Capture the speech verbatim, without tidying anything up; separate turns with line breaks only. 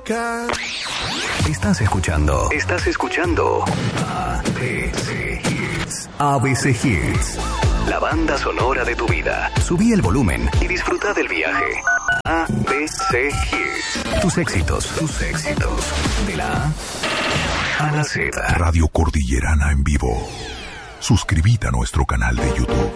loca.
Estás escuchando. Estás escuchando A B C Hits. A B C Hits. La banda sonora de tu vida. Subí el volumen y disfruta del viaje. A B C Hits. Tus éxitos. Tus éxitos. De la A a la Z.
Radio Cordillerana en vivo. Suscríbete a nuestro canal de YouTube.